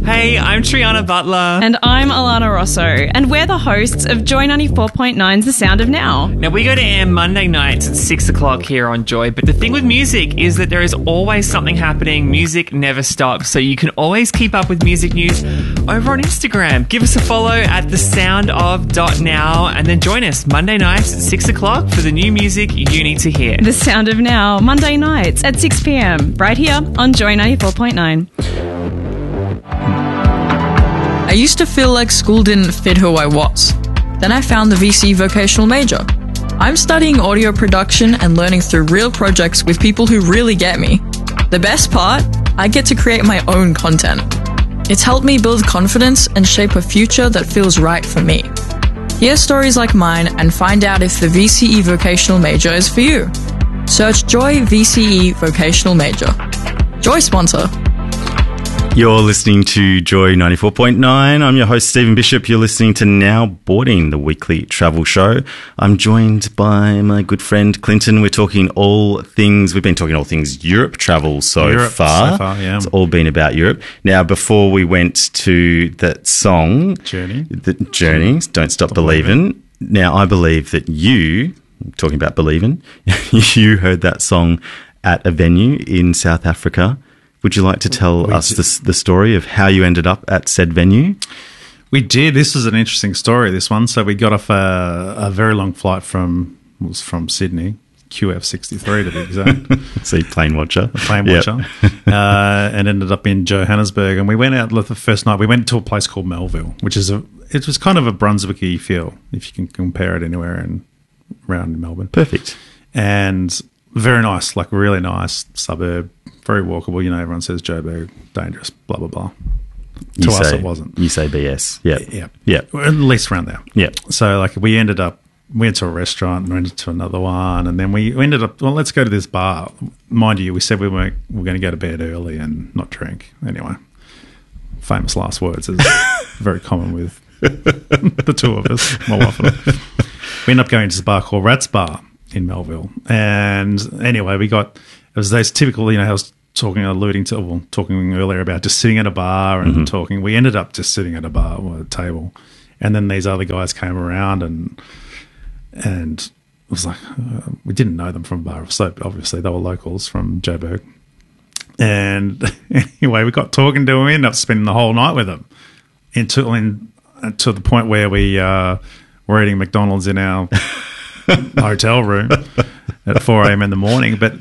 Hey, I'm Triana Butler. And I'm Alana Rosso, and we're the hosts of Joy 94.9's The Sound of Now. Now, we go to air Monday nights at 6 o'clock here on Joy, but the thing with music is that there is always something happening. Music never stops, so you can always keep up with music news over on Instagram. Give us a follow at thesoundof.now, and then join us Monday nights at 6 o'clock for the new music you need to hear. The Sound of Now, Monday nights at 6 p.m, right here on Joy 94.9. I used to feel like school didn't fit who I was. Then I found the VC vocational major. I'm studying audio production and learning through real projects with people who really get me. The best part? I get to create my own content. It's helped me build confidence and shape a future that feels right for me. Hear stories like mine and find out if the VCE vocational major is for you. Search Joy VCE vocational major. Joy sponsor. You're listening to Joy 94.9. I'm your host, Stephen Bishop. You're listening to Now Boarding, the weekly travel show. I'm joined by my good friend Clinton. We've been talking all things Europe travel so far. Yeah. It's all been about Europe. Now, before we went to that song, Journey, Don't Stop Believin'. Now, I believe that you, talking about believin', you heard that song at a venue in South Africa. Would you like to tell us the story of how you ended up at said venue? We did. This is an interesting story, this one. So we got off a very long flight from Sydney, QF63 to be exact. See, plane watcher. And ended up in Johannesburg. And we went out the first night. We went to a place called Melville, which is it was kind of a Brunswicky feel, if you can compare it anywhere around Melbourne. Perfect. And very nice, like really nice suburb. Very walkable. You know, everyone says Joburg, dangerous, blah, blah, blah. To us, it wasn't. You say BS. Yeah. Yeah. At least around there. Yeah. So, like, we went to a restaurant and went to another one. And then we ended up, well, let's go to this bar. Mind you, we said we were going to go to bed early and not drink. Anyway, famous last words is very common with the two of us more often. We ended up going to this bar called Rat's Bar in Melville. And anyway, it was those typical, I was talking earlier about just sitting at a bar and talking. We ended up just sitting at a bar or a table. And then these other guys came around and it was like, we didn't know them from a bar. So obviously they were locals from Joburg. And anyway, we got talking to them. We ended up spending the whole night with them to the point where we were eating McDonald's in our hotel room at 4 a.m. in the morning. But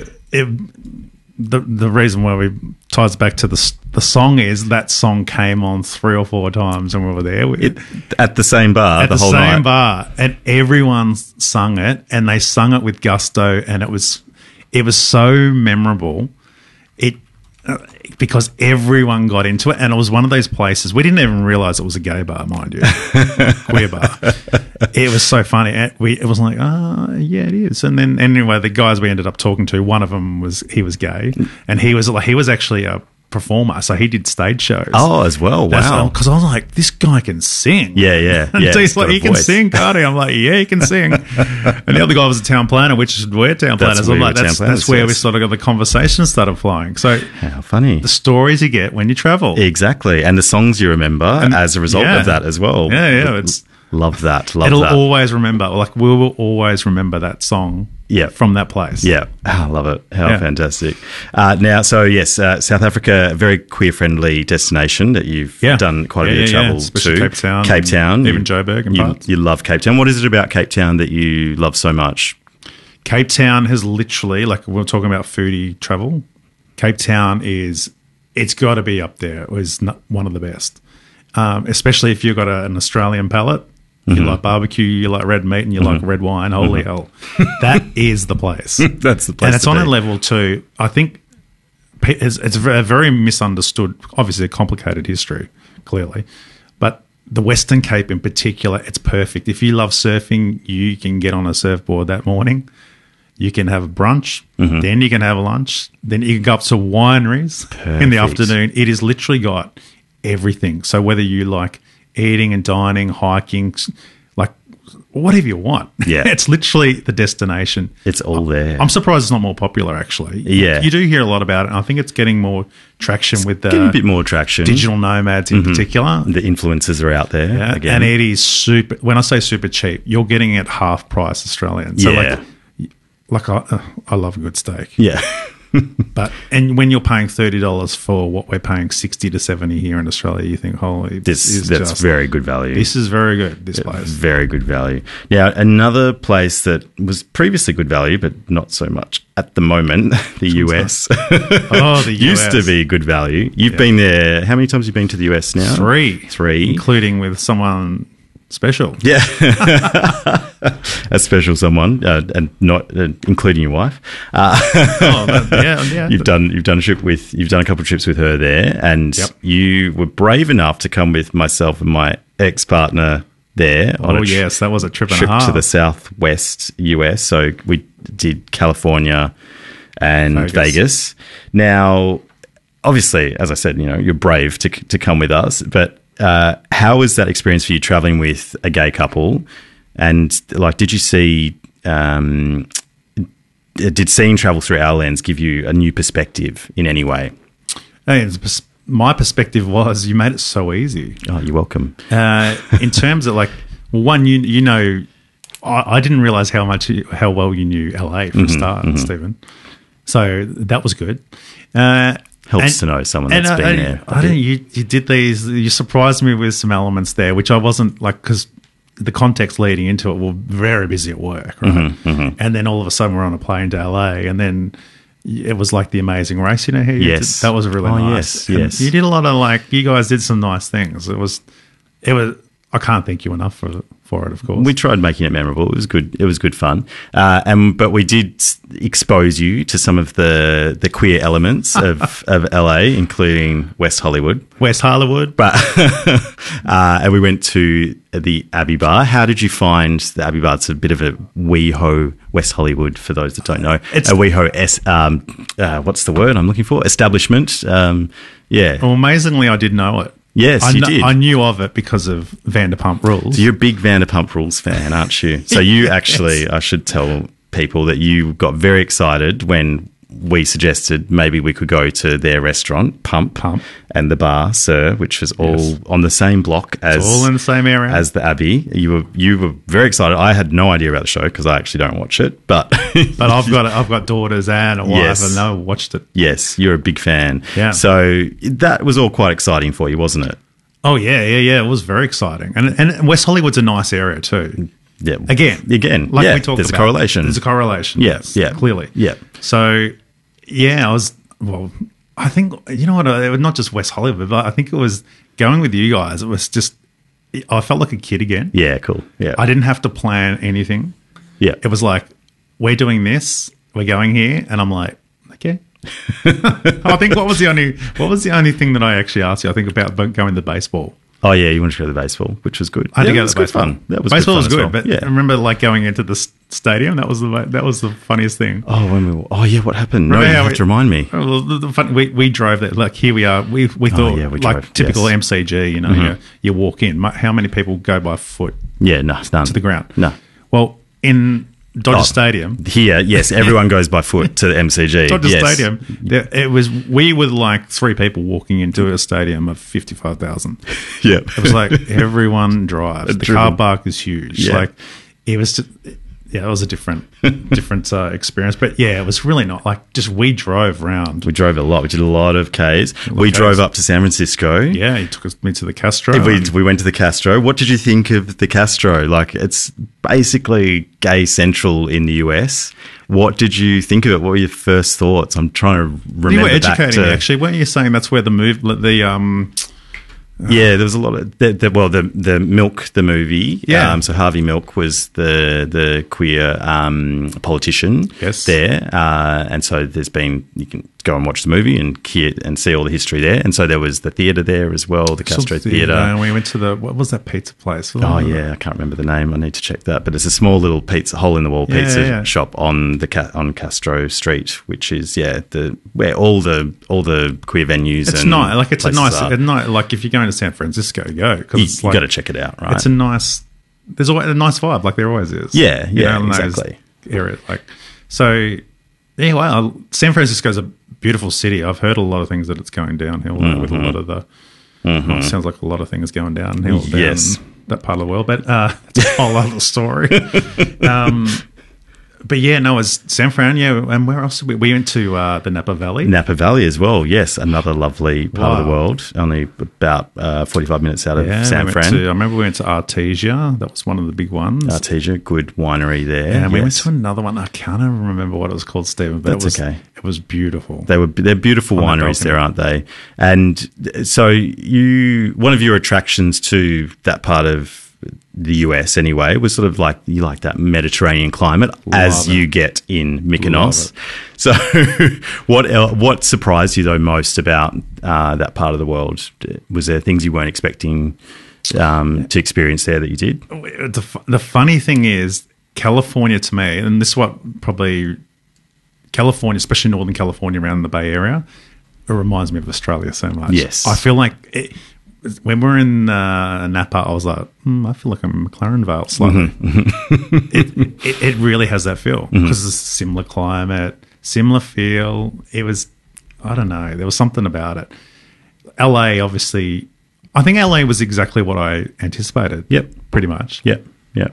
the reason why we ties back to the song is that song came on 3 or 4 times when we were there. At the same bar the whole night? At the same bar. And everyone sung it, and they sung it with gusto, and it was so memorable. Because everyone got into it, and it was one of those places. We didn't even realise it was a gay bar, mind you, queer bar. It was so funny. It was like, yeah, it is. And then anyway, the guys we ended up talking to, one of them was gay, and he was actually a performer, so he did stage shows. Oh, as well. Wow. Because I was like, this guy can sing. Yeah. And he's like, he can sing, can't he? I'm like, yeah, he can sing. And the other guy was a town planner, which we're town planners. I'm like, that's where we sort of got the conversation started flowing. So how funny. The stories you get when you travel. Exactly. And the songs you remember as a result of that as well. Yeah. Love that. It'll always remember. Like, we will always remember that song. Yeah, from that place. Yeah, I love it. How fantastic. Now, so yes, South Africa, a very queer-friendly destination that you've done quite a bit of travel to. Cape Town. Even Joburg and parts. You love Cape Town. What is it about Cape Town that you love so much? Cape Town has literally, like we're talking about foodie travel, Cape Town it's got to be up there. It was one of the best, especially if you've got an Australian palate. You like barbecue, you like red meat, and you like red wine. Holy hell. That is the place. That's the place. And it's on a level too. I think it's a very misunderstood, obviously a complicated history, clearly. But the Western Cape in particular, it's perfect. If you love surfing, you can get on a surfboard that morning. You can have a brunch, then you can have a lunch, then you can go up to wineries in the afternoon. It has literally got everything. So whether you like eating and dining, hiking, like whatever you want. Yeah. It's literally the destination. It's all there. I'm surprised it's not more popular, actually. Yeah. You do hear a lot about it, and I think it's getting more traction with the Getting a bit more traction. digital nomads in particular. The influencers are out there Yeah, again. and it is super. When I say super cheap, you're getting it half price Australian. So Yeah. like I love a good steak. Yeah. And when you're paying $30 for what we're paying 60 to 70 here in Australia, you think, holy, That's just very good value. This is very good. This place. Very good value. Now, another place that was previously good value, but not so much at the moment, the US. Oh, the US Used to be good value. You've been there. How many times have you been to the US now? Three, including with someone special. Yeah. A special someone, and not including your wife. Yeah. You've done a couple of trips with her there, and you were brave enough to come with myself and my ex-partner there on yes, that was a trip and a half to the Southwest US. So we did California and Vegas. Now, obviously, as I said, you're brave to come with us, but how was that experience for you traveling with a gay couple? And did you see? Did seeing travel through our lens give you a new perspective in any way? Hey, my perspective was you made it so easy. Oh, you're welcome. In terms of one, I didn't realize how well you knew LA for a start, Stephen. So that was good. Helps to know someone that's been there. You did these. You surprised me with some elements there, which I wasn't because the context leading into it were very busy at work, right? And then all of a sudden we're on a plane to LA, and then it was like The Amazing Race. Yes, that was really nice. Yes, you did a lot of you guys did some nice things. It was. I can't thank you enough for it, of course. We tried making it memorable. It was good. It was good fun. But we did expose you to some of the queer elements of LA, including West Hollywood. But and we went to the Abbey Bar. How did you find the Abbey Bar? It's a bit of a WeHo West Hollywood for those that don't know. It's a WeHo what's the word I'm looking for? Establishment. Yeah. Well, amazingly, I did know it. Yes, you did. I knew of it because of Vanderpump Rules. So you're a big Vanderpump Rules fan, aren't you? So you actually, I should tell people that you got very excited when we suggested maybe we could go to their restaurant, Pump, and the bar, Sir, which was all on the same block as all in the same area as the Abbey. You were very excited. I had no idea about the show because I actually don't watch it, but I've got daughters and a wife, and I watched it. Yes, you're a big fan. Yeah. So that was all quite exciting for you, wasn't it? Oh yeah. It was very exciting, and West Hollywood's a nice area too. Yeah. Again, we talked about. There's a correlation. Yes. Yeah. Clearly. Yeah. So, I think, it was not just West Hollywood, but I think it was going with you guys. It was just, I felt like a kid again. Yeah, cool. Yeah. I didn't have to plan anything. Yeah. It was like, we're doing this, we're going here. And I'm like, okay. I think what was the only thing that I actually asked you? I think about going to baseball. Oh yeah, you wanted to go to the baseball, which was good. I had to go to the baseball. Fun. That was baseball good was good, well. but I remember going into the stadium. That was the funniest thing. Oh, what happened? No, you have to remind me. We drove there. Here we are. We thought we drove, typical MCG. You walk in. How many people go by foot? Yeah, none to the ground. No. Well, in Dodger Stadium. Here, yes, everyone goes by foot to the MCG. Dodger Stadium. We were like three people walking into a stadium of 55,000. Yeah. It was like everyone drives. The car park is huge. Yeah. It was just, it was a different experience. But yeah, it was really not just we drove around. We drove a lot. We did a lot of Ks. We drove up to San Francisco. Yeah, he took me to the Castro. We went to the Castro. What did you think of the Castro? It's basically gay central in the US. What did you think of it? What were your first thoughts? I'm trying to remember. You were educating me, actually. Weren't you saying that's where yeah, there was a lot of the Milk, the movie. Yeah. So Harvey Milk was the queer politician. Yes. There, and so you can go and watch the movie and see all the history there. And so there was the theatre there as well, the Castro Theatre. And we went to what was that pizza place? I can't remember the name. I need to check that. But it's a small little hole in the wall pizza shop on Castro Street, which is where all the queer venues. It's nice. It's a nice. If you're going to San Francisco, go because you got to check it out. Right? It's a nice there's always a nice vibe, like there always is. Yeah, You yeah, know, in those exactly. areas, so anyway, San Francisco's a beautiful city. I've heard a lot of things that it's going downhill with a lot of the. Well, it sounds like a lot of things going downhill. Yes. Down that part of the world, but it's a whole other story. But yeah, no, it's San Fran, yeah. And where else? We went to the Napa Valley. Napa Valley as well, yes. Another lovely part of the world. Only about 45 minutes out of San Fran. I remember we went to Artesia. That was one of the big ones. Artesia, good winery there. And we went to another one. I can't even remember what it was called, Stephen. But That's okay. It was beautiful. They're beautiful wineries there, aren't they? And so one of your attractions to that part of the US anyway was sort of like you like that Mediterranean climate as you get in Mykonos. So what surprised you though most about that part of the world? Was there things you weren't expecting to experience there that you did? The funny thing is California to me, and this is what probably California, especially Northern California around the Bay Area, it reminds me of Australia so much. Yes. I feel like when we're in Napa, I was like, I feel like I'm in McLaren Vale slightly. It really has that feel because it's a similar climate, similar feel. It was, I don't know, there was something about it. LA, obviously, I think LA was exactly what I anticipated. Yep. Pretty much. Yep.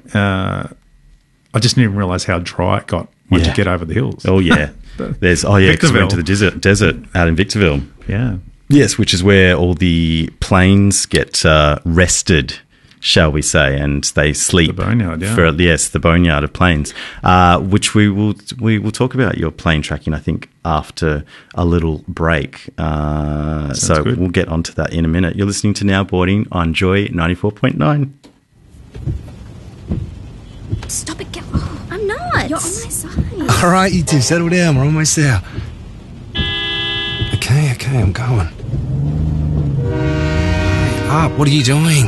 I just didn't even realize how dry it got once you get over the hills. Oh, yeah. Because we went to the desert out in Victorville. Yeah. Yes, which is where all the planes get rested, shall we say, and they sleep. The boneyard, yeah. The boneyard of planes, which we will talk about your plane tracking, I think, after a little break. So good. We'll get onto that in a minute. You're listening to Now Boarding on Joy 94.9. Stop it, I'm not. You're on my side. All right, you two, settle down. We're almost there. Okay, I'm going. Hurry up, what are you doing?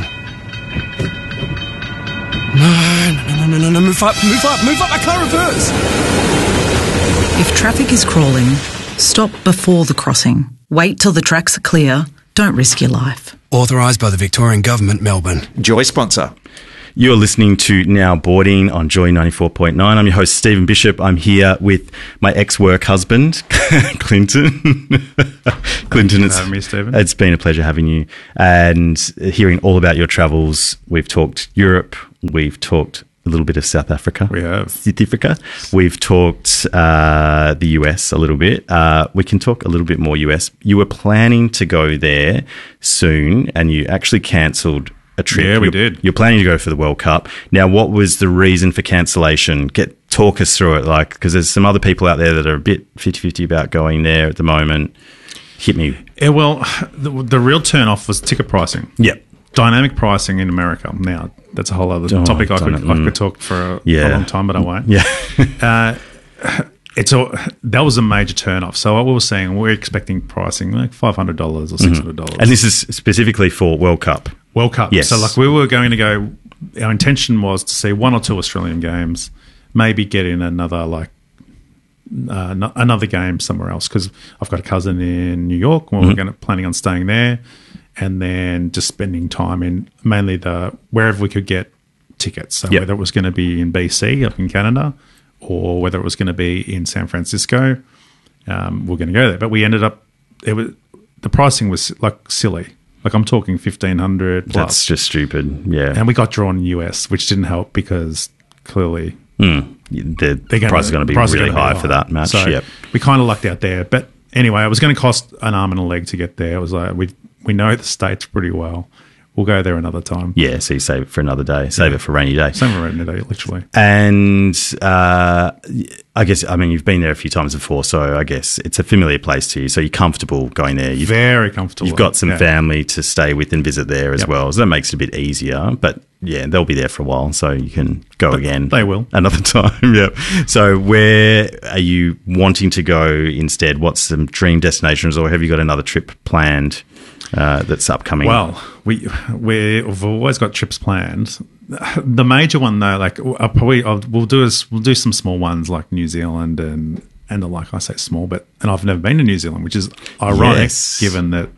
No, move up, I can't reverse. If traffic is crawling, stop before the crossing. Wait till the tracks are clear. Don't risk your life. Authorised by the Victorian Government, Melbourne. Joy sponsor. You're listening to Now Boarding on Joy 94.9. I'm your host, Stephen Bishop. I'm here with my ex-work husband, Clinton. Clinton, it's been a pleasure having you and hearing all about your travels. We've talked Europe. We've talked a little bit of South Africa. We have. South Africa. We've talked the US a little bit. We can talk a little bit more US. You were planning to go there soon and you actually cancelled a trip. Yeah, we did. You're planning to go for the World Cup. Now, what was the reason for cancellation? Talk us through it, because there's some other people out there that are a bit 50-50 about going there at the moment. Hit me. Yeah, well, the real turn-off was ticket pricing. Yep. Dynamic pricing in America. Now, that's a whole other topic I could talk for a long time, but I won't. Yeah. That was a major turn-off. So what we were saying, we're expecting pricing like $500 or $600. And this is specifically for World Cup. World Cup. Yes. So we were going to go, our intention was to see 1 or 2 Australian games, maybe get in another another game somewhere else because I've got a cousin in New York and we're planning on staying there and then just spending time in mainly wherever we could get tickets. So whether it was going to be in BC up in Canada or whether it was going to be in San Francisco, we're going to go there. But we ended up, the pricing was silly. I'm talking $1,500 plus. That's just stupid, yeah. And we got drawn in US, which didn't help because clearly the price is going to be really high for that match. So we kind of lucked out there. But anyway, it was going to cost an arm and a leg to get there. It was like we know the States pretty well. We'll go there another time. Yeah, so you save it for another day. Save it for a rainy day. Save it for a rainy day, literally. And I guess, you've been there a few times before, so I guess it's a familiar place to you. So you're comfortable going there. Very comfortable. You've got some family to stay with and visit there as well. So that makes it a bit easier. But yeah, they'll be there for a while, so you can go again. They will. Another time, yeah. So where are you wanting to go instead? What's some dream destinations, or have you got another trip planned that's upcoming? Well, we've always got trips planned. The major one though, we'll do some small ones like New Zealand and like I say small, and I've never been to New Zealand, which is ironic given that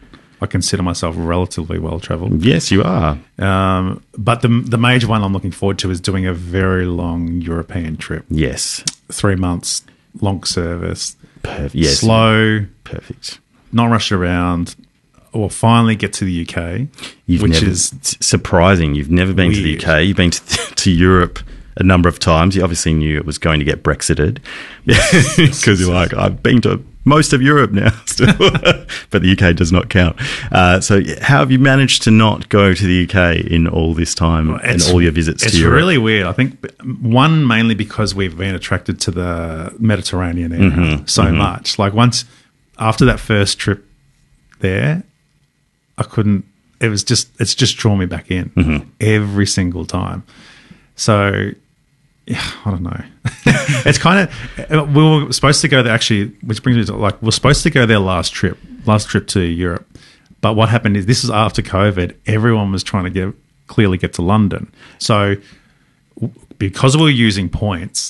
I consider myself relatively well travelled. Yes, you are. But the major one I'm looking forward to is doing a very long European trip. Yes. 3 months, long service, Yes. slow, Perfect. not rush around. We'll finally get to the UK, which is surprising. You've never been to the weird. UK. You've been to Europe a number of times. You obviously knew it was going to get Brexited because you're like, I've been to most of Europe now still, but the UK does not count. So how have you managed to not go to the UK in all this time and all your visits to Europe? It's really weird. I think, one, mainly because we've been attracted to the Mediterranean area so much. Like after that first trip there, I couldn't, it's just drawn me back in every single time. So, yeah, I don't know. It's kind of, we were supposed to go there actually, which brings me to, like, we're supposed to go there last trip to Europe. But what happened is, this is after COVID, everyone was trying to clearly get to London. So because we were using points,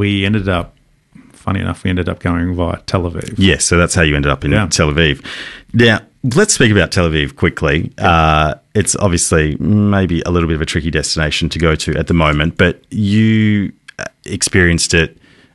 funny enough, we ended up going via Tel Aviv. Yes, so that's how you ended up in Tel Aviv. Now, let's speak about Tel Aviv quickly. It's obviously maybe a little bit of a tricky destination to go to at the moment, but you experienced it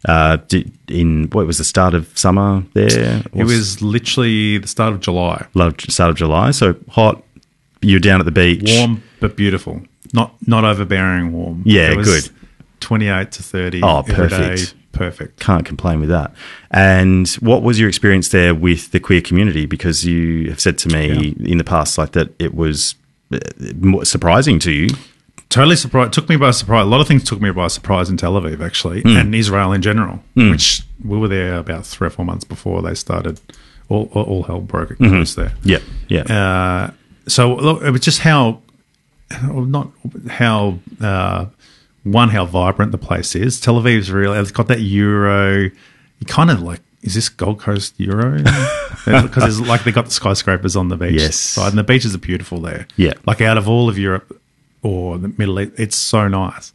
in, what was the start of summer there? It was literally the start of July. Start of July, so hot. You're down at the beach. Warm but beautiful. Not overbearing warm. Yeah, it was good. 28 to 30 Oh, every perfect. day. Perfect. Can't complain with that. And what was your experience there with the queer community? Because you have said to me in the past, like, that it was surprising to you. Totally surprised. It took me by surprise. A lot of things took me by surprise in Tel Aviv, actually, and Israel in general, which we were there about 3 or 4 months before they started. All hell broke loose there. Yeah, yeah. So look, it was just how vibrant the place is. Tel Aviv's really, it's got that Euro. You kind of like, is this Gold Coast Euro? Because it's like they got the skyscrapers on the beach side, and the beaches are beautiful there. Yeah. Like, out of all of Europe or the Middle East, it's so nice.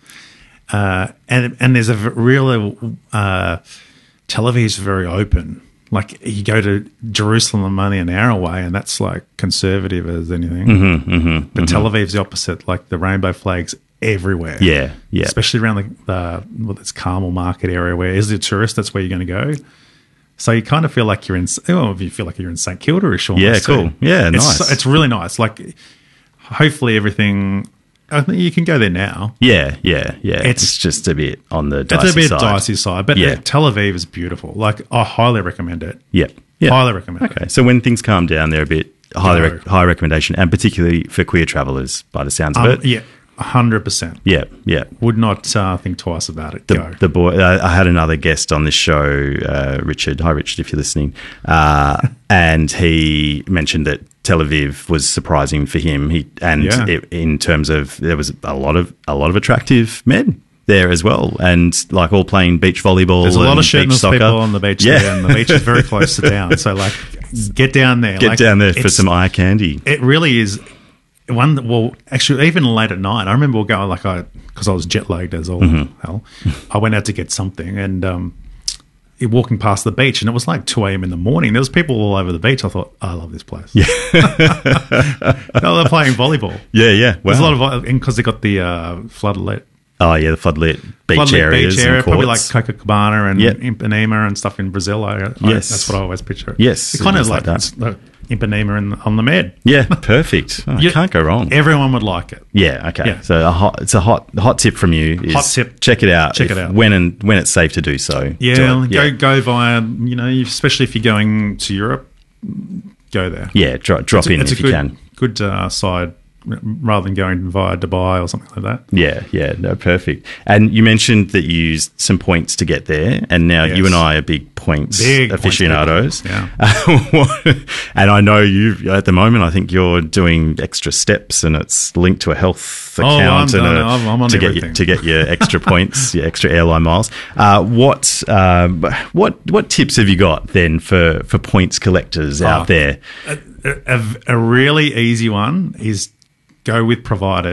And there's a real Tel Aviv's very open. Like, you go to Jerusalem only an hour away, and that's like conservative as anything. But Tel Aviv's the opposite. Like, the rainbow flags everywhere. Yeah, yeah. Especially around this Carmel Market area, where as a tourist, that's where you're going to go. So you kind of feel like you're in. You feel like you're in St Kilda-ish almost. Yeah, cool. Too. Yeah, nice. It's really nice. Like, hopefully everything. I think you can go there now. Yeah. It's just a bit on the dicey side. It's a bit dicey side, but Tel Aviv is beautiful. Like, I highly recommend it. Yeah. Highly recommend it. Okay, so when things calm down, they're a bit high recommendation, and particularly for queer travellers, by the sounds of it. Yeah, 100%. Yeah. Would not think twice about it. Go. The boy, I had another guest on this show, Richard. Hi, Richard, if you're listening. And he mentioned that Tel Aviv was surprising for him. In terms of, there was a lot of attractive men there as well, and like all playing beach volleyball. There's a lot of shirtless people on the beach there, and the beach is very close to town. So, like, get down there. Get down there for some eye candy. It really is. Well, actually, even late at night, I remember going, because I was jet lagged as all hell. I went out to get something, and walking past the beach, and it was like 2 a.m. in the morning. There was people all over the beach. I thought, I love this place. Yeah, they're playing volleyball. Yeah. Wow. There's a lot of, because they got the floodlit. Oh yeah, the floodlit beach areas, beach area, and probably like Copacabana and Ipanema and stuff in Brazil. Yes, that's what I always picture. Yes, it's kind of like that. Ipanema on the Med. Yeah, perfect. Can't go wrong. Everyone would like it. Yeah, okay. Yeah. So it's a hot tip from you. Hot tip. Check it out. Check it out when it's safe to do so. Yeah, go via. Especially if you're going to Europe, go there. Yeah, drop in if you can. Good side. Rather than going via Dubai or something like that. Yeah, no, perfect. And you mentioned that you used some points to get there, and now you and I are big points aficionados. And I know you at the moment. I think you're doing extra steps, and it's linked to a health account I'm on everything. to get your extra points, your extra airline miles. What tips have you got then for points collectors out there? A really easy one is go with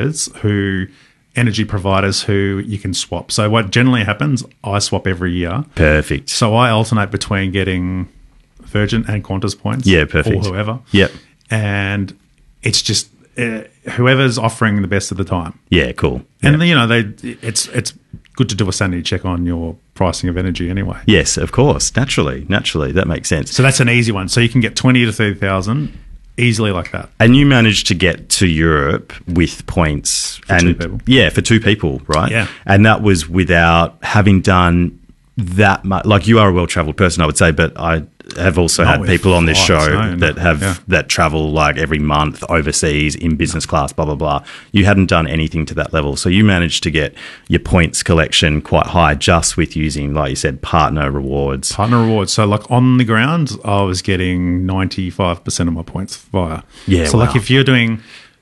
energy providers who you can swap. So what generally happens, I swap every year. Perfect. So I alternate between getting Virgin and Qantas points. Yeah, perfect. Or whoever. Yep. and it's just whoever's offering the best at the time. Yeah, cool. And it's good to do a sanity check on your pricing of energy anyway. Yes, of course. Naturally, that makes sense. So that's an easy one. So you can get 20 to 30,000 easily like that. And you managed to get to Europe with points For 2 people. Yeah, for 2 people, right? Yeah. And that was without having done that much. Like, you are a well-travelled person, I would say, but I have also Not had with people on this flights, show no, that have yeah. that travel like every month overseas in business class, blah, blah, blah. You hadn't done anything to that level. So you managed to get your points collection quite high just with using, like you said, partner rewards. Partner rewards. So like on the ground, I was getting 95% of my points via. Yeah, So like wow. if you're doing,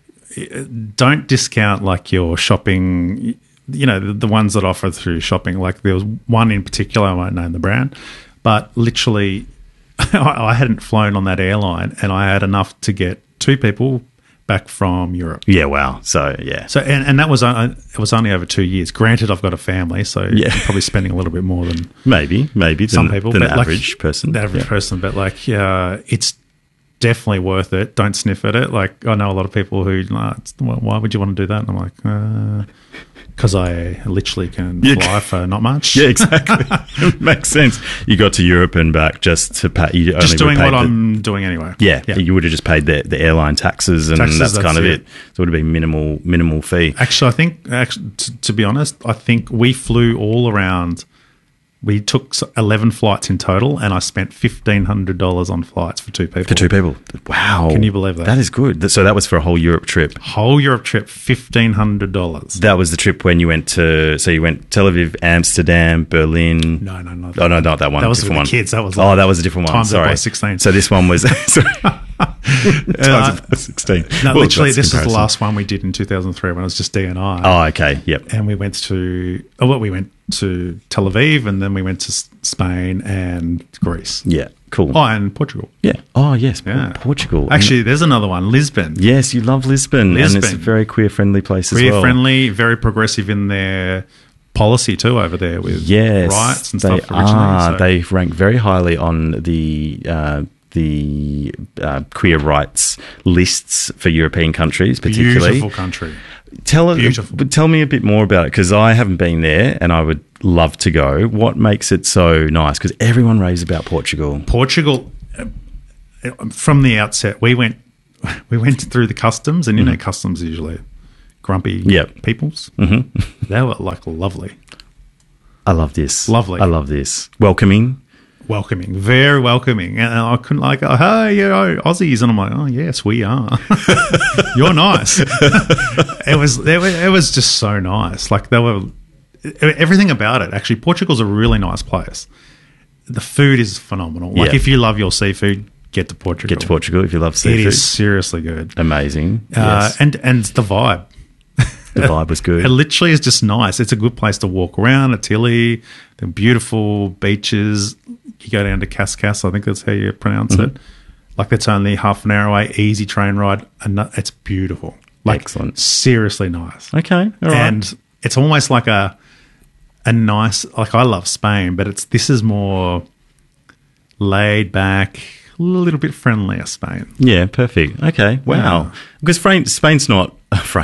don't discount like your shopping, you know, the ones that offer through shopping. Like there was one in particular, I won't name the brand, but literally I hadn't flown on that airline and I had enough to get 2 people back from Europe. Yeah, wow. So, yeah. So and that was it was only over 2 years. Granted, I've got a family, so Yeah. I'm probably spending a little bit more than Maybe some people, than but the like, average person. The average Yeah. person, but like, it's definitely worth it. Don't sniff at it. Like, I know a lot of people who, why would you want to do that? And I'm like, because I literally can fly for not much. Yeah, exactly. It makes sense. You got to Europe and back just to pay. You Just only doing paid what I'm doing anyway. Yeah, you would have just paid the airline taxes, and that's kind of it. So it would have been minimal fee. Actually, I think, to be honest, I think we flew all around. We took 11 flights in total, and I spent $1,500 on flights for 2 people. For 2 people. Wow. Can you believe that? That is good. So that was for a whole Europe trip. Whole Europe trip, $1,500. That was the trip when you went to, so you went Tel Aviv, Amsterdam, Berlin. No, not Oh, no, not that one. That was different with the one. kids. That was Oh, that was a different one. times that Sorry. by 16. So this one was, sorry. Times by 16. No, Well, literally, that's this is the comparison. last one we did in 2003 when I was just D&I. Oh, okay. Yep. And we went to Tel Aviv, and then we went to Spain and Greece. Yeah. Cool. Oh, and Portugal. Yeah. Oh, yes. Yeah. Portugal. Actually, there's another one, Lisbon. Yes, you love Lisbon. And it's a Lisbon. very queer-friendly place as well. Queer-friendly, very progressive in their policy too over there with Yes, rights and they stuff originally. So They rank very highly on the queer rights lists for European countries, particularly. beautiful country. Beautiful. Tell me a bit more about it, because I haven't been there and I would love to go. What makes it so nice? Because everyone raves about Portugal. Portugal, from the outset, we went through the customs, and you know, customs are usually grumpy peoples. Mm-hmm. They were like lovely. I love this. Lovely. I love this. Welcoming. Very welcoming. And I couldn't like, oh, hey, you know, Aussies. And I'm like, oh, yes, we are. You're nice. It was just so nice. Like, they were, everything about it. Actually, Portugal's a really nice place. The food is phenomenal. Like, if you love your seafood, get to Portugal. Get to Portugal if you love seafood. It is seriously good. Amazing. Yes. And the vibe. The vibe was good. It literally is just nice. It's a good place to walk around. It's hilly. The beautiful beaches. You go down to Cascais, I think that's how you pronounce it. Like, that's only half an hour away. Easy train ride. And it's beautiful. Like, excellent. Seriously nice. Okay. All right. And it's almost like a nice, like, I love Spain, but this is more laid back, a little bit friendlier Spain. Yeah, perfect. Okay, wow. Yeah. Because Spain's not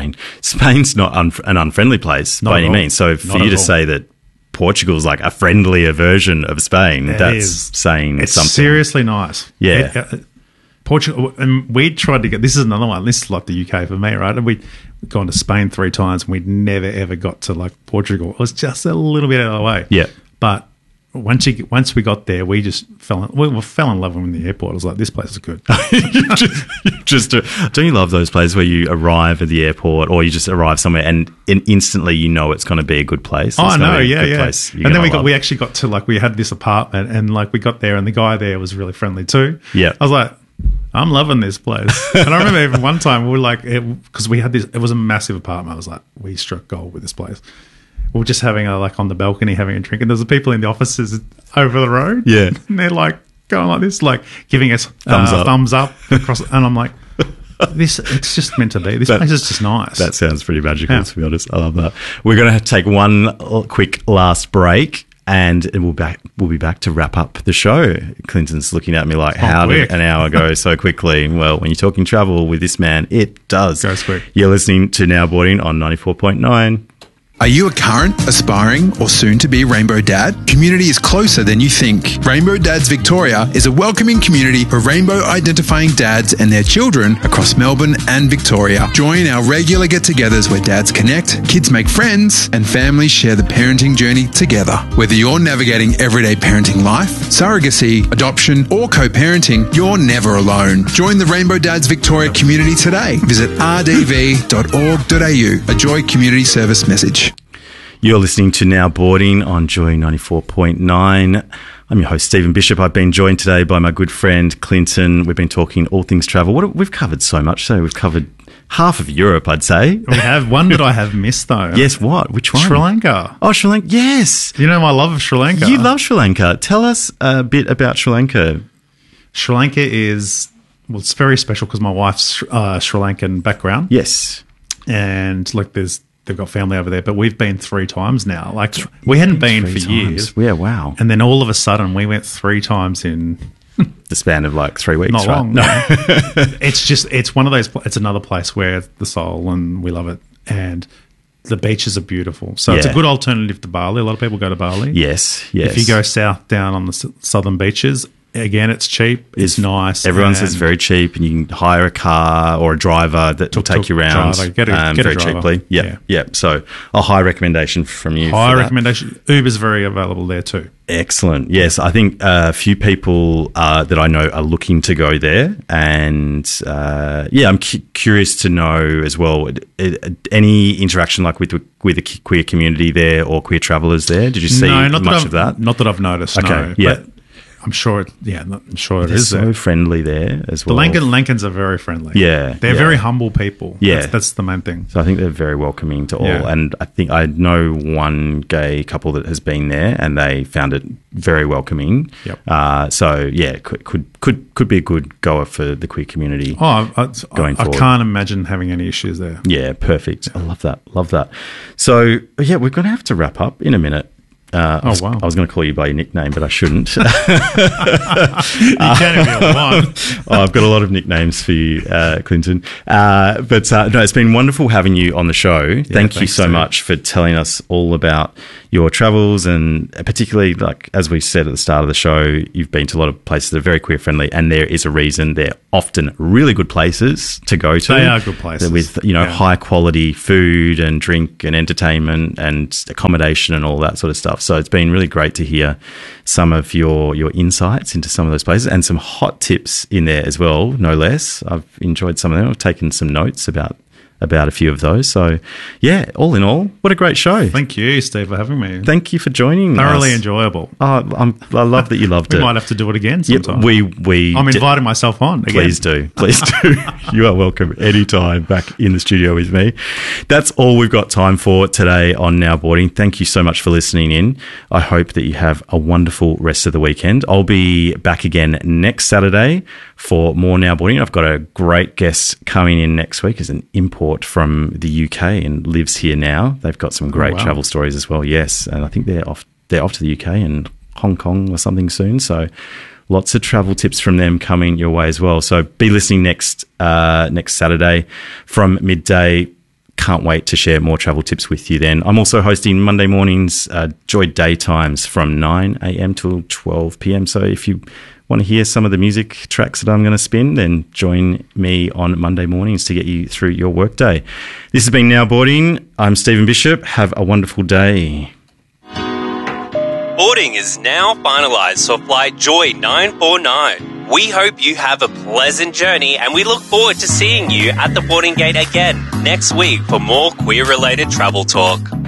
an unfriendly place by any means. So for you to say that Portugal's like a friendlier version of Spain, that's saying it's something. Seriously nice. Yeah. Portugal, and we tried to get, this is another one, this is like the UK for me, right? And we'd gone to Spain 3 times and we'd never ever got to like Portugal. It was just a little bit out of the way. Yeah. But once we got there, we just fell in love with the airport. I was like, this place is good. Don't you love those places where you arrive at the airport or you just arrive somewhere and instantly you know it's going to be a good place? Oh, no, yeah. Place And then we actually got to, like, we had this apartment and like we got there and the guy there was really friendly too. Yeah. I was like, I'm loving this place. And I remember even one time we were like, because we had this, it was a massive apartment. I was like, we struck gold with this place. We were just having on the balcony having a drink, and there's the people in the offices over the road. Yeah. And they're like going like this, like giving us thumbs up across, and I'm like, it's just meant to be. This place is just nice. That sounds pretty magical, to be honest. I love that. We're going to take one quick last break. And we'll be back to wrap up the show. Clinton's looking at me like, how quick. did an hour go so quickly? Well, when you're talking travel with this man, it does. Goes quick. You're listening to Now Boarding on 94.9. Are you a current, aspiring, or soon-to-be Rainbow Dad? Community is closer than you think. Rainbow Dads Victoria is a welcoming community for rainbow-identifying dads and their children across Melbourne and Victoria. Join our regular get-togethers where dads connect, kids make friends, and families share the parenting journey together. Whether you're navigating everyday parenting life, surrogacy, adoption, or co-parenting, you're never alone. Join the Rainbow Dads Victoria community today. Visit rdv.org.au, a Joy Community Service message. You're listening to Now Boarding on Joy 94.9. I'm your host, Stephen Bishop. I've been joined today by my good friend, Clinton. We've been talking all things travel. We've covered so much. So we've covered half of Europe, I'd say. We have one that I have missed, though. Yes, what? Which one? Sri Lanka. Oh, Sri Lanka. Yes. You know my love of Sri Lanka. You love Sri Lanka. Tell us a bit about Sri Lanka. Sri Lanka is, well, it's very special because my wife's Sri Lankan background. Yes. And like they've got family over there, but we've been 3 times now. Like we hadn't been for years. Yeah, wow. And then all of a sudden we went 3 times in the span of like 3 weeks. not right? long. No. It's one of those, it's another place where the soul, and we love it. And the beaches are beautiful. So it's a Yeah. good alternative to Bali. A lot of people go to Bali. Yes, yes. If you go south down on the southern beaches, again, it's cheap. It's nice. Everyone says and it's very cheap, and you can hire a car or a driver that will take you around driver. Get a very driver. cheaply. Yeah. So a high recommendation from you. high for that. recommendation. Uber's very available there too. Excellent. Yes, I think a few people that I know are looking to go there, and I'm curious to know as well. Any interaction like with the queer community there or queer travellers there? Did you see much of that? Not that I've noticed. Okay, No, yeah. But I'm sure. I'm sure it They're is so there. friendly there as The well. Lankans are very friendly. Yeah, they're yeah. very humble people. Yeah. that's the main thing. So I think they're very welcoming to all. Yeah. And I think I know one gay couple that has been there, and they found it very welcoming. Yep. Could be a good goer for the queer community. I forward. can't imagine having any issues there. Yeah, perfect. I love that. Love that. So yeah, we're going to have to wrap up in a minute. Wow. I was going to call you by your nickname, but I shouldn't. You can if you want. I've got a lot of nicknames for you, Clinton. No, it's been wonderful having you on the show. Thank you thanks, so Steve. much for telling us all about your travels, and particularly, like as we said at the start of the show, you've been to a lot of places that are very queer friendly, and there is a reason. They're often really good places to go to. They are good places. with high quality food and drink and entertainment and accommodation and all that sort of stuff. So it's been really great to hear some of your insights into some of those places, and some hot tips in there as well, no less. I've enjoyed some of them. I've taken some notes about a few of those. So, yeah, all in all, what a great show. Thank you, Steve, for having me. Thank you for joining Thoroughly us. enjoyable. Oh, I love that you loved We it. might have to do it again Yep, sometime. I'm inviting myself on again. Please do. You are welcome anytime back in the studio with me. That's all we've got time for today on Now Boarding. Thank you so much for listening in. I hope that you have a wonderful rest of the weekend. I'll be back again next Saturday for more Now Boarding. I've got a great guest coming in next week as an import from the UK and lives here now. They've got some great travel stories as well. Yes, and I think they're off to the UK and Hong Kong or something soon. So lots of travel tips from them coming your way as well. So be listening next Saturday from midday. Can't wait to share more travel tips with you then. I'm also hosting Monday mornings, Joy Daytimes from 9 a.m. till 12 p.m. So if you want to hear some of the music tracks that I'm going to spin, then join me on Monday mornings to get you through your workday. This has been Now Boarding. I'm Stephen Bishop. Have a wonderful day. Boarding is now finalised for Flight Joy 949. We hope you have a pleasant journey, and we look forward to seeing you at the boarding gate again next week for more queer-related travel talk.